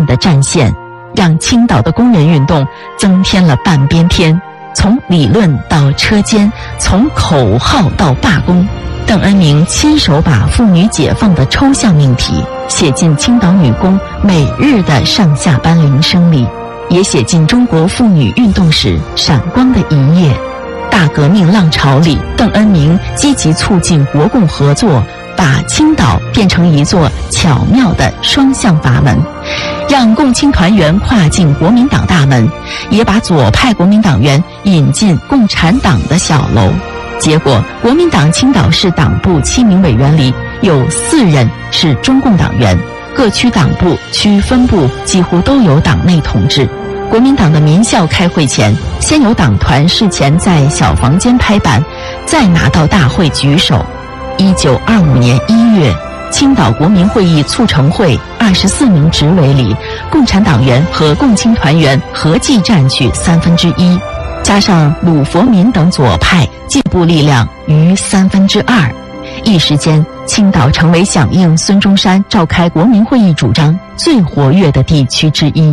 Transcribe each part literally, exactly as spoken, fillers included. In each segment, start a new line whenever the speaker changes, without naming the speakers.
的战线，让青岛的工人运动增添了半边天。从理论到车间，从口号到罢工，邓恩铭亲手把妇女解放的抽象命题写进青岛女工每日的上下班铃声里，也写进中国妇女运动史闪光的一页。大革命浪潮里，邓恩铭积极促进国共合作，把青岛变成一座巧妙的双向阀门，让共青团员跨进国民党大门，也把左派国民党员引进共产党的小楼。结果，国民党青岛市党部七名委员里有四人是中共党员，各区党部、区分部几乎都有党内同志。国民党的民校开会前，先由党团事前在小房间拍板，再拿到大会举手。一九二五年一月，青岛国民会议促成会二十四名执委里，共产党员和共青团员合计占据三分之一，加上鲁佛民等左派进步力量逾三分之二。一时间，青岛成为响应孙中山召开国民会议主张最活跃的地区之一。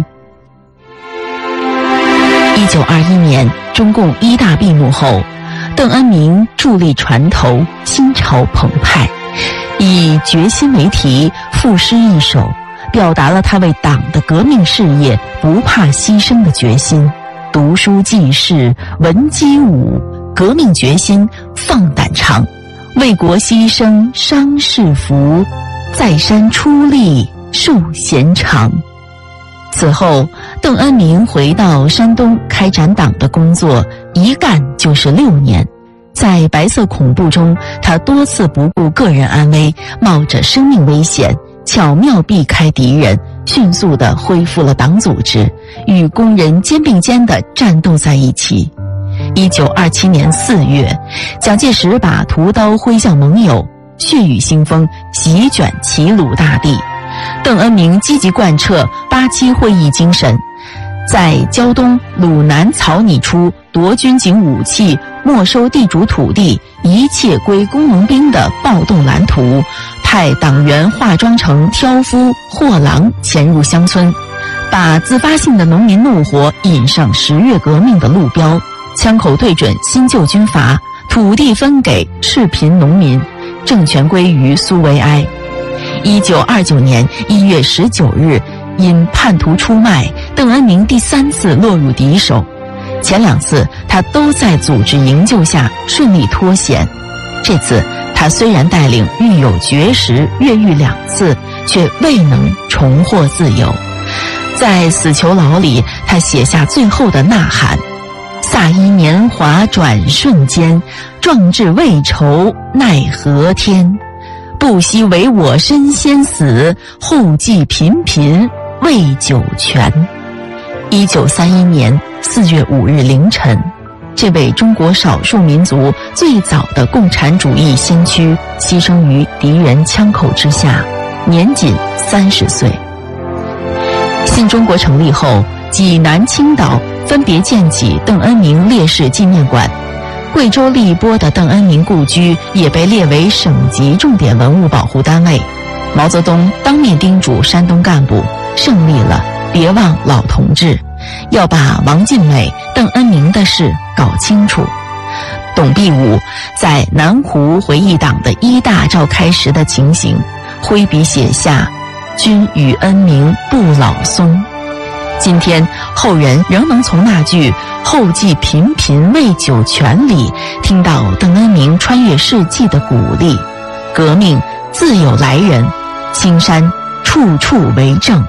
一九二一年，中共一大闭幕后，邓恩铭伫立船头，心潮澎湃，以决心为题赋诗一首，表达了他为党的革命事业不怕牺牲的决心。读书记事，闻鸡舞，革命决心放胆尝，为国牺牲伤世福，在山出力受贤长。此后，邓恩铭回到山东开展党的工作，一干就是六年。在白色恐怖中，他多次不顾个人安危，冒着生命危险，巧妙避开敌人，迅速地恢复了党组织，与工人肩并肩地战斗在一起。一九二七年四月，蒋介石把屠刀挥向盟友，血雨腥风席卷齐鲁大地。邓恩铭积极贯彻八七会议精神，在胶东、鲁南草拟出夺军警武器、没收地主土地、一切归工农兵的暴动蓝图，派党员化妆成挑夫、货郎潜入乡村，把自发性的农民怒火引上十月革命的路标，枪口对准新旧军阀，土地分给赤贫农民，政权归于苏维埃。一九二九年一月十九日，因叛徒出卖，邓恩铭第三次落入敌手。前两次他都在组织营救下顺利脱险，这次他虽然带领狱友绝食越狱两次，却未能重获自由。在死囚牢里，他写下最后的呐喊：飒衣年华转瞬间，壮志未酬奈何天。不惜为我身先死，后继频频为酒泉。一九三一年四月五日凌晨，这位中国少数民族最早的共产主义先驱牺牲于敌人枪口之下，年仅三十岁。新中国成立后，济南、青岛分别建起邓恩铭烈士纪念馆。贵州荔波的邓恩铭故居也被列为省级重点文物保护单位。毛泽东当面叮嘱山东干部，胜利了，别忘老同志，要把王尽美、邓恩铭的事搞清楚。董必武在南湖回忆党的一大召开时的情形，挥笔写下“君与恩铭不老松”。今天后人仍能从那句后继频频为酒泉里听到邓恩铭穿越世纪的鼓励，革命自有来人，青山处处为证。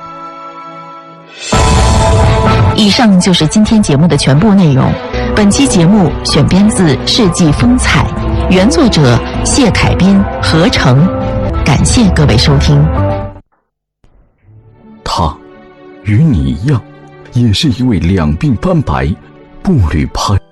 以上就是今天节目的全部内容。本期节目选编自《世纪风采》，原作者谢凯斌、何成。感谢各位收听。
他与你一样，也是一位两鬓斑白、步履攀